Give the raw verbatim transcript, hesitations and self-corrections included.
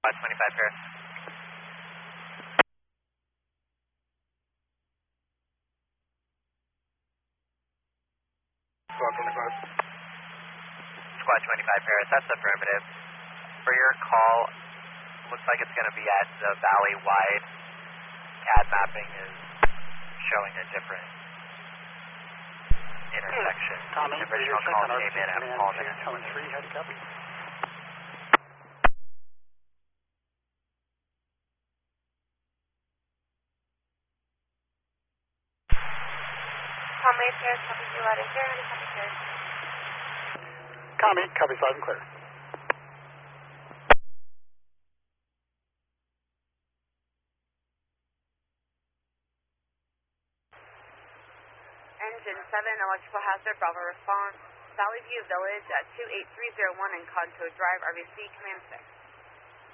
Squad twenty-five Paris. Squad twenty-five. Squad twenty-five Paris, that's affirmative. For your call, looks like it's going to be at the valley-wide. C A D mapping is showing a different intersection. Tommy, the original call came in at Palmer. three, how do you copy? Tommy, Paris, copy you out of here, and copy Paris. Tommy, copy five and clear. Engine seven, electrical hazard, Bravo response. Valley View Village at two eight three zero one and Conto Drive, R V C, command six.